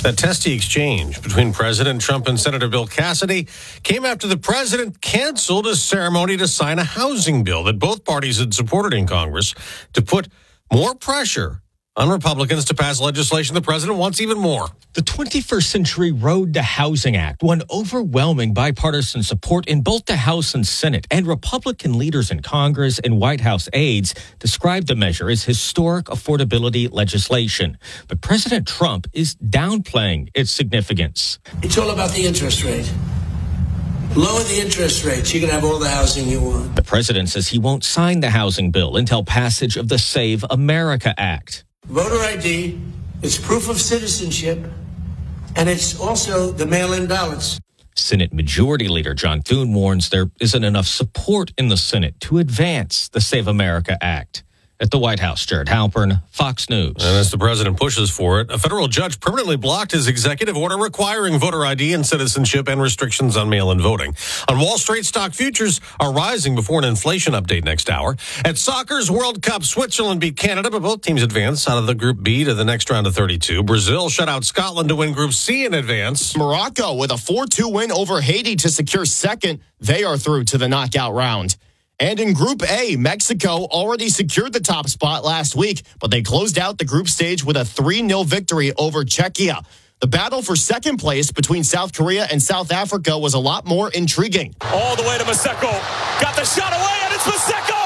That testy exchange between President Trump and Senator Bill Cassidy came after the president canceled a ceremony to sign a housing bill that both parties had supported in Congress to put more pressure on Republicans to pass legislation the president wants even more. The 21st Century Road to Housing Act won overwhelming bipartisan support in both the House and Senate, and Republican leaders in Congress and White House aides described the measure as historic affordability legislation. But President Trump is downplaying its significance. It's all about the interest rate. Lower the interest rates, you can have all the housing you want. The president says he won't sign the housing bill until passage of the Save America Act. Voter ID, it's proof of citizenship, and it's also the mail-in ballots. Senate Majority Leader John Thune warns there isn't enough support in the Senate to advance the Save America Act. At the White House, Jared Halpern, Fox News. And as the president pushes for it, a federal judge permanently blocked his executive order requiring voter ID and citizenship and restrictions on mail-in voting. On Wall Street, stock futures are rising before an inflation update next hour. At soccer's World Cup, Switzerland beat Canada, but both teams advance out of the Group B to the next round of 32. Brazil shut out Scotland to win Group C in advance. Morocco with a 4-2 win over Haiti to secure second. They are through to the knockout round. And in Group A, Mexico already secured the top spot last week, but they closed out the group stage with a 3-0 victory over Czechia. The battle for second place between South Korea and South Africa was a lot more intriguing. All the way to Maseko. Got the shot away, and it's Maseko!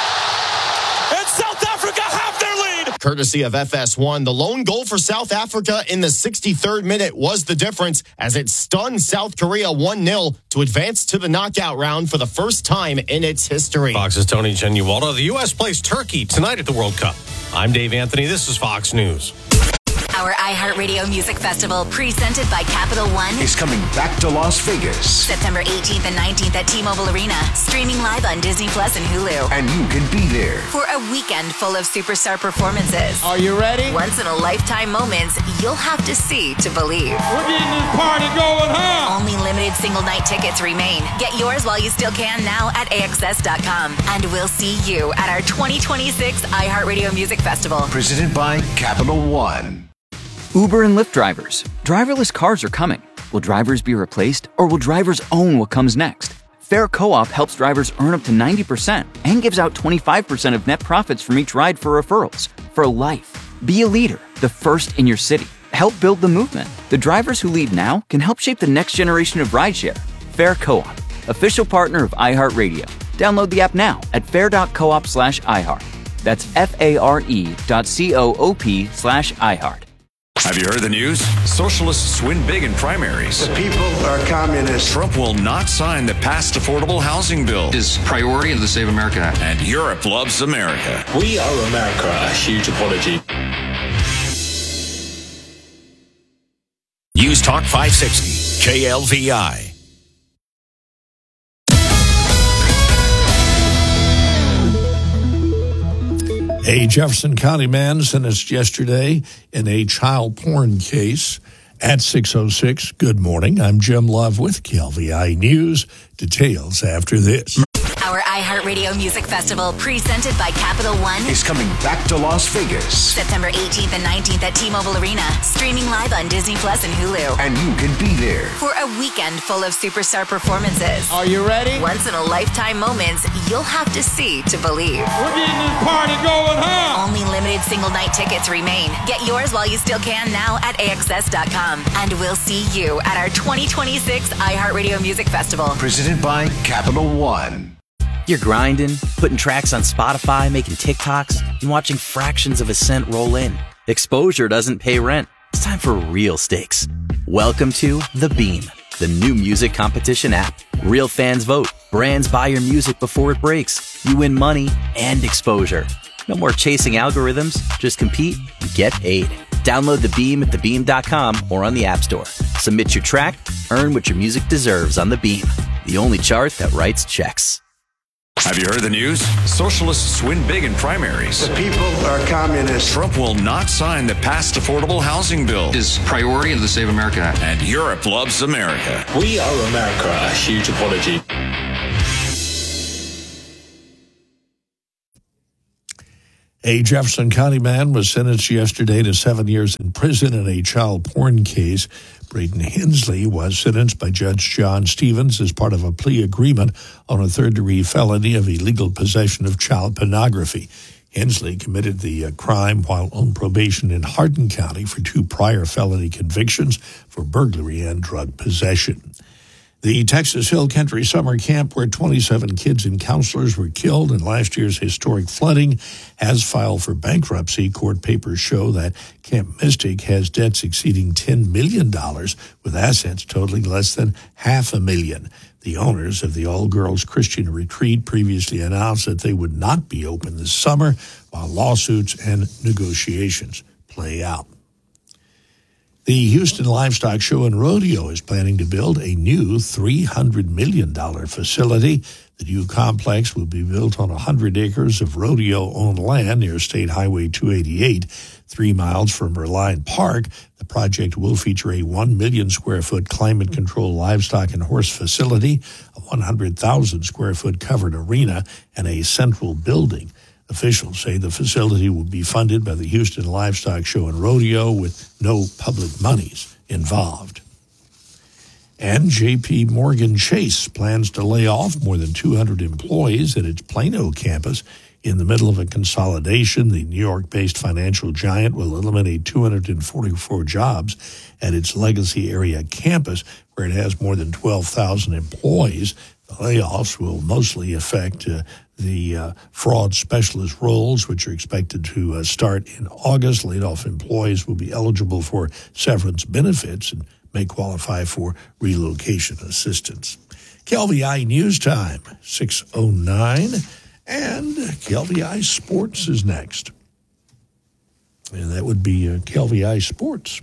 And South Africa have their lead! Courtesy of FS1, the lone goal for South Africa in the 63rd minute was the difference as it stunned South Korea 1-0 to advance to the knockout round for the first time in its history. Fox's Tony Genualdo. The U.S. plays Turkey tonight at the World Cup. I'm Dave Anthony. This is Fox News. Our iHeartRadio Music Festival, presented by Capital One, is coming back to Las Vegas. September 18th and 19th at T-Mobile Arena, streaming live on Disney Plus and Hulu. And you can be there For a weekend full of superstar performances. Are you ready? Once-in-a-lifetime moments you'll have to see to believe. We're getting this party going, huh? Only limited single-night tickets remain. Get yours while you still can now at AXS.com. And we'll see you at our 2026 iHeartRadio Music Festival. Presented by Capital One. Uber and Lyft drivers. Driverless cars are coming. Will drivers be replaced, or will drivers own what comes next? Fair Co-op helps drivers earn up to 90% and gives out 25% of net profits from each ride for referrals. For life. Be a leader, the first in your city. Help build the movement. The drivers who lead now can help shape the next generation of rideshare. Fair Co-op, official partner of iHeartRadio. Download the app now at fair.coop/iHeart. That's FARE.coop/iHeart. Have you heard the news? Socialists win big in primaries. The people are communists. Trump will not sign the passed affordable housing bill. Is priority of the Save America Act. And Europe loves America. We owe America a huge apology. News Talk 560, KLVI. A Jefferson County man sentenced yesterday in a child porn case at 6:06. Good morning. I'm Jim Love with KLVI News. Details after this. Our iHeartRadio Music Festival, presented by Capital One, is coming back to Las Vegas. September 18th and 19th at T-Mobile Arena, streaming live on Disney Plus and Hulu. And you can be there For a weekend full of superstar performances. Are you ready? Once-in-a-lifetime moments you'll have to see to believe. We're getting this party going, huh? Only limited single-night tickets remain. Get yours while you still can now at AXS.com. And we'll see you at our 2026 iHeartRadio Music Festival. Presented by Capital One. You're grinding, putting tracks on Spotify, making TikToks, and watching fractions of a cent roll in. Exposure doesn't pay rent. It's time for real stakes. Welcome to The Beam, the new music competition app. Real fans vote. Brands buy your music before it breaks. You win money and exposure. No more chasing algorithms. Just compete and get paid. Download The Beam at thebeam.com or on the App Store. Submit your track, earn what your music deserves on The Beam, the only chart that writes checks. Have you heard the news? Socialists win big in primaries. The people are communists. Trump will not sign the passed affordable housing bill. Is priority of the Save America Act. And Europe loves America. We owe America a huge apology. A Jefferson County man was sentenced yesterday to 7 years in prison in a child porn case. Braden Hensley was sentenced by Judge John Stevens as part of a plea agreement on a third-degree felony of illegal possession of child pornography. Hensley committed the crime while on probation in Hardin County for 2 prior felony convictions for burglary and drug possession. The Texas Hill Country Summer Camp, where 27 kids and counselors were killed in last year's historic flooding, has filed for bankruptcy. Court papers show that Camp Mystic has debts exceeding $10 million, with assets totaling less than $500,000. The owners of the all-girls Christian retreat previously announced that they would not be open this summer while lawsuits and negotiations play out. The Houston Livestock Show and Rodeo is planning to build a new $300 million facility. The new complex will be built on 100 acres of rodeo-owned land near State Highway 288, 3 miles from Reliant Park. The project will feature a 1 million square foot climate-controlled livestock and horse facility, a 100,000 square foot covered arena, and a central building. Officials say the facility will be funded by the Houston Livestock Show and Rodeo with no public monies involved. And J.P. Morgan Chase plans to lay off more than 200 employees at its Plano campus. In the middle of a consolidation, the New York-based financial giant will eliminate 244 jobs at its legacy area campus, where it has more than 12,000 employees. The layoffs will mostly affect the fraud specialist roles, which are expected to start in August. Laid-off employees will be eligible for severance benefits and may qualify for relocation assistance. KLVI News Time, 6:09, and KLVI Sports is next. And that would be KLVI Sports.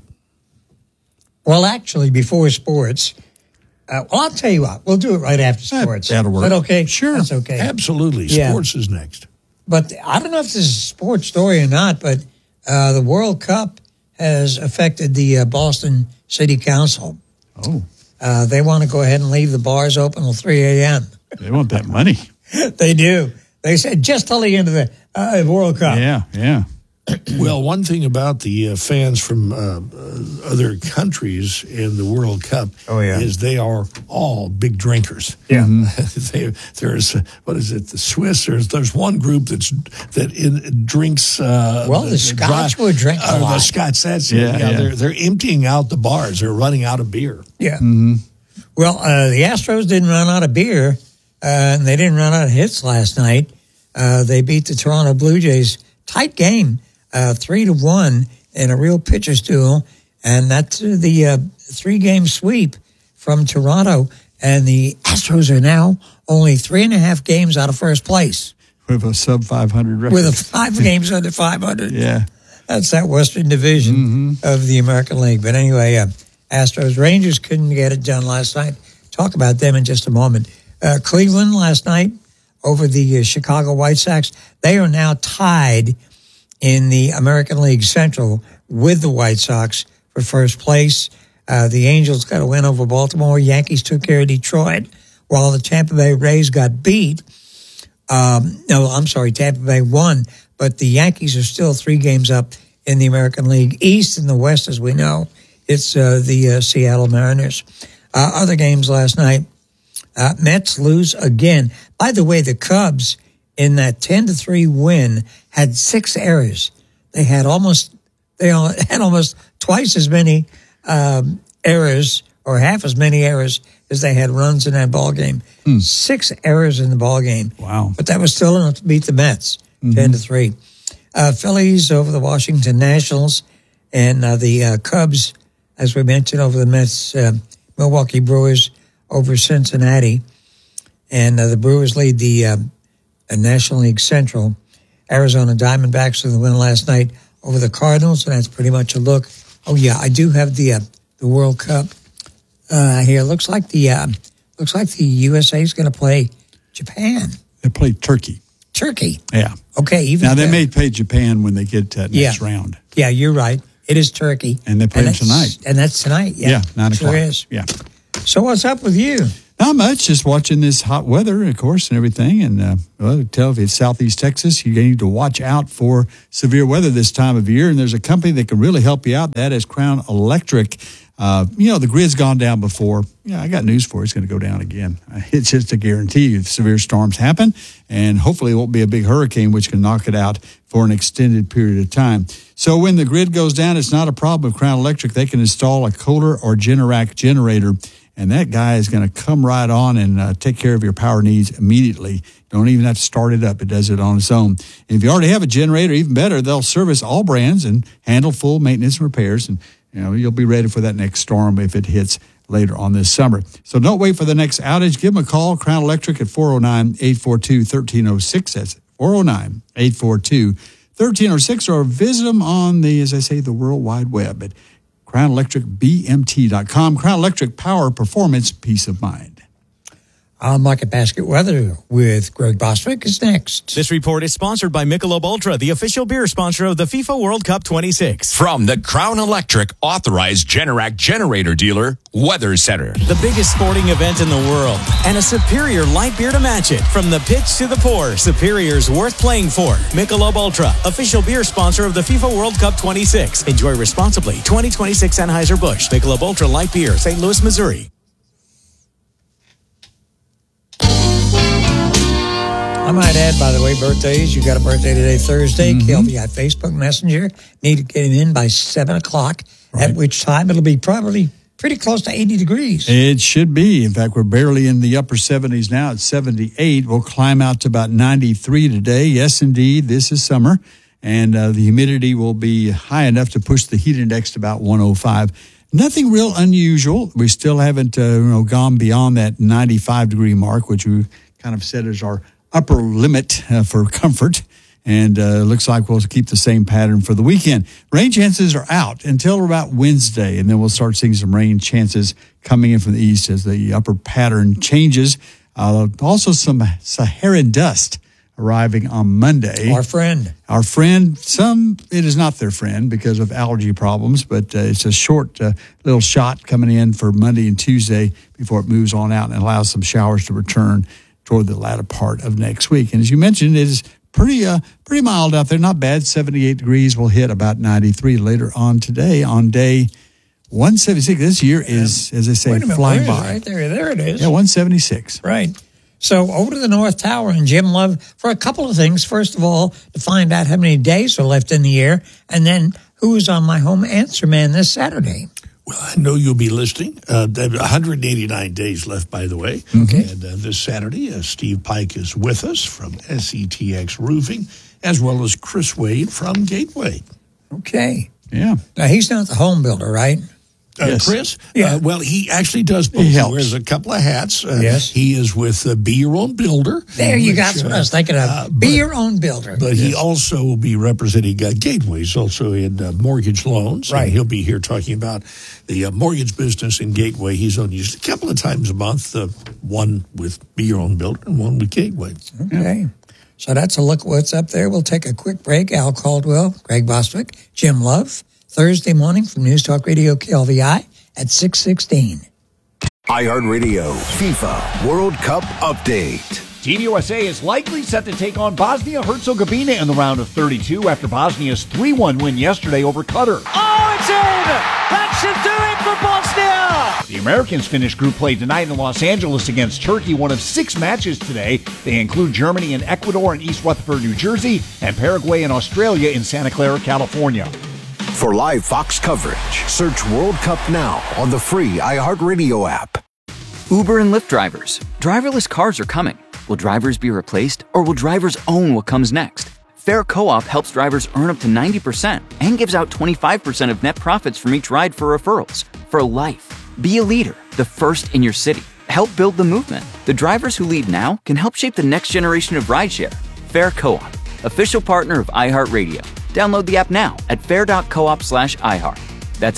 Well, actually, before sports... I'll tell you what. We'll do it right after sports. That'll work. Is that okay? Sure. That's okay. Absolutely. Yeah. Sports is next. But I don't know if this is a sports story or not, but the World Cup has affected the Boston City Council. Oh. They want to go ahead and leave the bars open till 3 a.m. They want that money. They do. They said just till the end of the World Cup. Yeah. Well, one thing about the fans from other countries in the World Cup is they are all big drinkers. Yeah. There's what is it? The Swiss. There's one group that drinks. The Scots would drink a lot. The Scots. That's yeah. They're emptying out the bars. They're running out of beer. Yeah. Mm-hmm. Well, the Astros didn't run out of beer, and they didn't run out of hits last night. They beat the Toronto Blue Jays. Tight game. 3-1 in a real pitcher's duel, and that's the 3-game sweep from Toronto. And the Astros are now only 3.5 games out of first place with a sub 500 record. With 5 games under 500. Yeah, that's that Western Division of the American League. But anyway, Astros Rangers couldn't get it done last night. Talk about them in just a moment. Cleveland last night over the Chicago White Sox. They are now tied in the American League Central with the White Sox for first place. The Angels got a win over Baltimore. Yankees took care of Detroit, while the Tampa Bay Rays got beat. Tampa Bay won, but the Yankees are still 3 games up in the American League East. And the West, as we know, it's the Seattle Mariners. Other games last night, Mets lose again. By the way, the Cubs, in that 10-3 win, had 6 errors. They had almost twice as many errors, or half as many errors as they had runs in that ball game. 6 errors in the ball game. Wow! But that was still enough to beat the Mets, 10-3. Phillies over the Washington Nationals, and the Cubs, as we mentioned, over the Mets. Milwaukee Brewers over Cincinnati, and the Brewers lead the National League Central. Arizona Diamondbacks with the win last night over the Cardinals, and that's pretty much a look. Oh yeah, I do have the World Cup here. Looks like the USA is going to play Japan. They play Turkey. Yeah. Okay. Even now they may play Japan when they get to that next round. Yeah, you're right. It is Turkey, and they play tonight. And that's tonight. Yeah, 9 o'clock. Sure is. Yeah. So what's up with you? Not much, just watching this hot weather, of course, and everything. And tell if it's Southeast Texas, you need to watch out for severe weather this time of year. And there's a company that can really help you out. That is Crown Electric. The grid's gone down before. I got news for you. It's going to go down again. It's just a guarantee if severe storms happen. And hopefully it won't be a big hurricane, which can knock it out for an extended period of time. So when the grid goes down, it's not a problem with Crown Electric. They can install a Kohler or Generac generator. And that guy is going to come right on and take care of your power needs immediately. Don't even have to start it up. It does it on its own. And if you already have a generator, even better, they'll service all brands and handle full maintenance and repairs. And you'll be ready for that next storm if it hits later on this summer. So don't wait for the next outage. Give them a call, Crown Electric at 409-842-1306. That's 409-842-1306. Or visit them on the World Wide Web at crownelectricbmt.com. Crown Electric, power, performance, peace of mind. Market Basket Weather with Greg Bostwick is next. This report is sponsored by Michelob Ultra, the official beer sponsor of the FIFA World Cup 26. From the Crown Electric authorized Generac generator dealer, Weather Center. The biggest sporting event in the world, and a Superior light beer to match it. From the pitch to the pour, Superior's worth playing for. Michelob Ultra, official beer sponsor of the FIFA World Cup 26. Enjoy responsibly. 2026 Anheuser-Busch. Michelob Ultra Light Beer, St. Louis, Missouri. I might add, by the way, birthdays. You got a birthday today, Thursday. KLVI Facebook Messenger. Need to get him in by 7 o'clock, at which time it'll be probably pretty close to 80 degrees. It should be. In fact, we're barely in the upper 70s now. It's 78. We'll climb out to about 93 today. Yes, indeed, this is summer. And the humidity will be high enough to push the heat index to about 105. Nothing real unusual. We still haven't gone beyond that 95-degree mark, which we kind of said is our upper limit for comfort, and looks like we'll keep the same pattern for the weekend. Rain chances are out until about Wednesday, and then we'll start seeing some rain chances coming in from the east as the upper pattern changes. Also some Saharan dust arriving on Monday. Our friend, it is not their friend because of allergy problems, but it's a short little shot coming in for Monday and Tuesday before it moves on out and allows some showers to return toward the latter part of next week. And as you mentioned, it is pretty mild out there. Not bad. 78 degrees. Will hit about 93 later on today on day 176. This year is, as I say, flying by. Right there it is. Yeah, 176. Right. So over to the North Tower and Jim Love for a couple of things. First of all, to find out how many days are left in the year, and then who is on my home answer man this Saturday. Well, I know you'll be listening. 189 days left, by the way. Okay. And this Saturday, Steve Pike is with us from SETX Roofing, as well as Chris Wade from Gateway. Okay. Yeah. Now, he's not the home builder, right? Yes. Chris? Yeah. Well, he actually does both. He wears a couple of hats. Yes. He is with Be Your Own Builder. There you go. That's what I was thinking of. Be Your Own Builder. But he also will be representing Gateways, also in mortgage loans. Right. And he'll be here talking about the mortgage business in Gateway. He's on usually a couple of times a month, one with Be Your Own Builder and one with Gateway. Okay. Yeah. So that's a look at what's up there. We'll take a quick break. Al Caldwell, Greg Bostwick, Jim Love. Thursday morning from News Talk Radio KLVI at 6:16. iHeartRadio FIFA World Cup Update. Team USA is likely set to take on Bosnia-Herzegovina in the round of 32 after Bosnia's 3-1 win yesterday over Qatar. Oh, it's in! That should do it for Bosnia! The Americans finished group play tonight in Los Angeles against Turkey, one of 6 matches today. They include Germany and Ecuador in East Rutherford, New Jersey, and Paraguay and Australia in Santa Clara, California. For live Fox coverage, search World Cup now on the free iHeartRadio app. Uber and Lyft drivers. Driverless cars are coming. Will drivers be replaced, or will drivers own what comes next? Fair Co-op helps drivers earn up to 90% and gives out 25% of net profits from each ride for referrals. For life. Be a leader, the first in your city. Help build the movement. The drivers who lead now can help shape the next generation of rideshare. Fair Co-op, official partner of iHeartRadio. Download the app now at fair.coop/iHeart. That's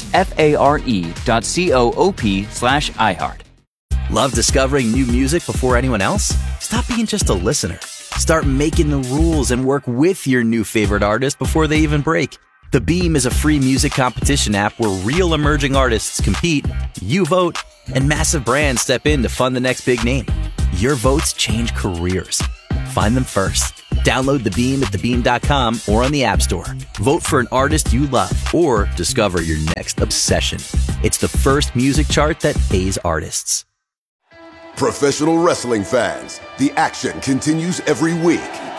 FARE.coop/iHeart. Love discovering new music before anyone else? Stop being just a listener. Start making the rules and work with your new favorite artist before they even break. The Beam is a free music competition app where real emerging artists compete, you vote, And massive brands step in to fund the next big name. Your votes change careers. Find them first. Download The Beam at thebeam.com or on the App Store. Vote for an artist you love or discover your next obsession. It's the first music chart that pays artists. Professional wrestling fans, the action continues every week.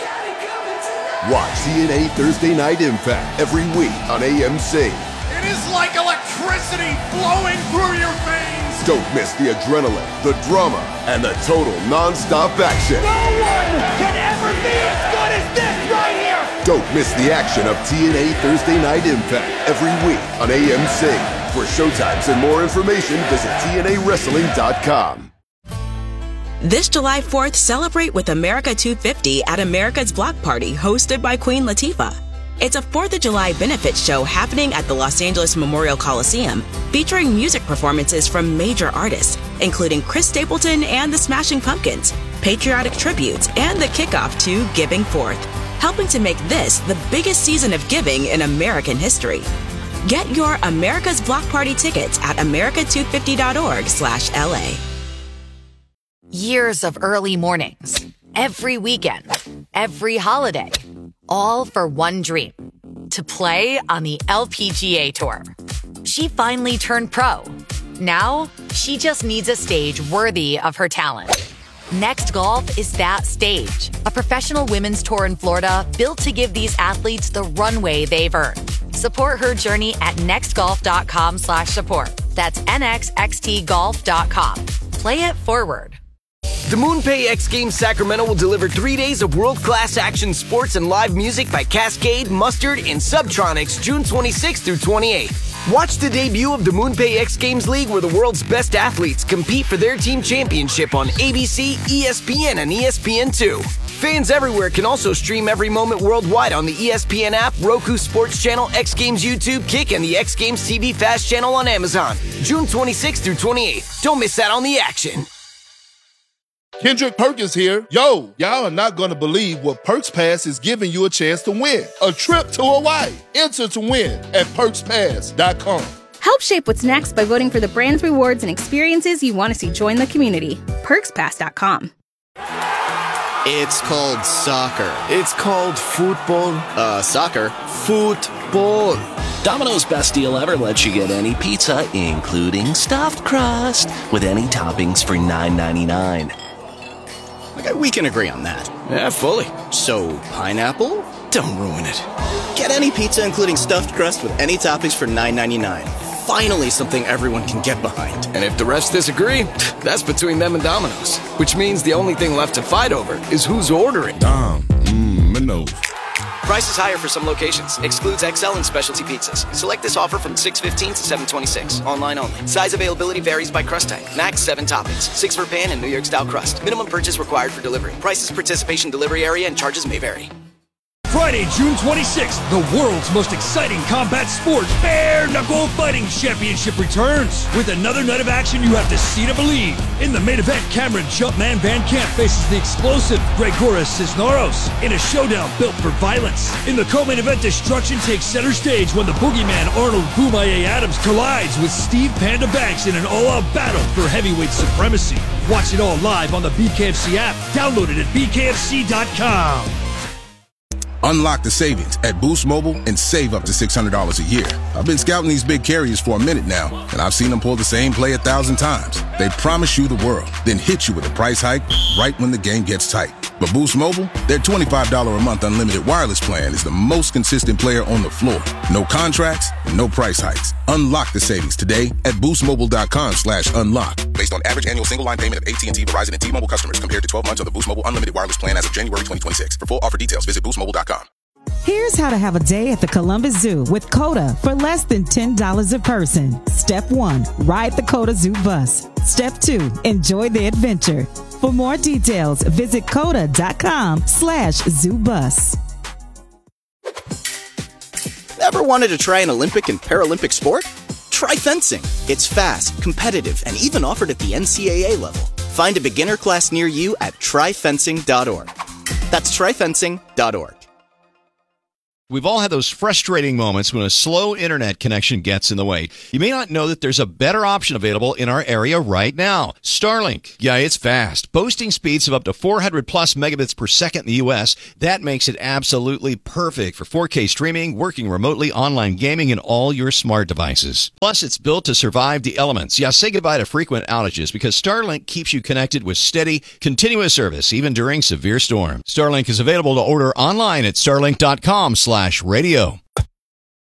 Watch TNA Thursday Night Impact every week on AMC. It is like electricity flowing through your veins. Don't miss the adrenaline, the drama, and the total non-stop action. No one can ever be as good as this right here. Don't miss the action of TNA Thursday Night Impact every week on AMC. For showtimes and more information, visit TNAWrestling.com. This July 4th, celebrate with America 250 at America's Block Party, hosted by Queen Latifah. It's a 4th of July benefit show happening at the Los Angeles Memorial Coliseum, featuring music performances from major artists, including Chris Stapleton and the Smashing Pumpkins, patriotic tributes, and the kickoff to Giving Forth, helping to make this the biggest season of giving in American history. Get your America's Block Party tickets at america250.org/LA. Years of early mornings, every weekend, every holiday, all for one dream, to play on the LPGA Tour. She finally turned pro. Now, she just needs a stage worthy of her talent. Next Golf is that stage, a professional women's tour in Florida built to give these athletes the runway they've earned. Support her journey at nextgolf.com/support. That's nxxtgolf.com. Play it forward. The MoonPay X Games Sacramento will deliver 3 days of world-class action sports and live music by Cascade, Mustard, and Subtronics June 26th through 28th. Watch the debut of the MoonPay X Games League, where the world's best athletes compete for their team championship on ABC, ESPN, and ESPN2. Fans everywhere can also stream every moment worldwide on the ESPN app, Roku Sports Channel, X Games YouTube, Kick, and the X Games TV Fast Channel on Amazon. June 26th through 28th. Don't miss out on the action. Kendrick Perkins here. Yo, y'all are not going to believe what Perks Pass is giving you a chance to win. A trip to Hawaii. Enter to win at PerksPass.com. Help shape what's next by voting for the brands, rewards, and experiences you want to see join the community. PerksPass.com. It's called soccer. It's called football. Soccer. Football. Domino's best deal ever lets you get any pizza, including stuffed crust, with any toppings for $9.99. Okay, we can agree on that. Yeah, fully. So, pineapple? Don't ruin it. Get any pizza, including stuffed crust, with any toppings for $9.99. Finally, something everyone can get behind. And if the rest disagree, that's between them and Domino's. Which means the only thing left to fight over is who's ordering. Minnow. Price is higher for some locations. Excludes XL and specialty pizzas. Select this offer from 6/15 to 7/26. Online only. Size availability varies by crust type. Max 7 toppings. 6 for pan and New York style crust. Minimum purchase required for delivery. Prices, participation, delivery area, and charges may vary. Friday, June 26th, the world's most exciting combat sport, Bare Knuckle Fighting Championship returns. With another night of action you have to see to believe. In the main event, Cameron Jumpman Van Camp faces the explosive Gregoras Cisneros in a showdown built for violence. In the co-main event, destruction takes center stage when the boogeyman Arnold Boomaye Adams collides with Steve Panda Banks in an all-out battle for heavyweight supremacy. Watch it all live on the BKFC app. Download it at bkfc.com. Unlock the savings at Boost Mobile and save up to $600 a year. I've been scouting these big carriers for a minute now, and I've seen them pull the same play 1,000 times. They promise you the world, then hit you with a price hike right when the game gets tight. But Boost Mobile, their $25 a month unlimited wireless plan is the most consistent player on the floor. No contracts, no price hikes. Unlock the savings today at boostmobile.com/unlock. Based on average annual single line payment of AT&T, Verizon, and T-Mobile customers compared to 12 months on the Boost Mobile unlimited wireless plan as of January 2026. For full offer details, visit boostmobile.com. Here's how to have a day at the Columbus Zoo with COTA for less than $10 a person. Step 1, ride the COTA Zoo bus. Step 2, enjoy the adventure. For more details, visit COTA.com/ZooBus. Ever wanted to try an Olympic and Paralympic sport? Try fencing. It's fast, competitive, and even offered at the NCAA level. Find a beginner class near you at tryfencing.org. That's tryfencing.org. We've all had those frustrating moments when a slow internet connection gets in the way. You may not know that there's a better option available in our area right now. Starlink. Yeah, it's fast. Boasting speeds of up to 400 plus megabits per second in the U.S. That makes it absolutely perfect for 4K streaming, working remotely, online gaming, and all your smart devices. Plus, it's built to survive the elements. Yeah, say goodbye to frequent outages because Starlink keeps you connected with steady, continuous service, even during severe storms. Starlink is available to order online at starlink.com/radio.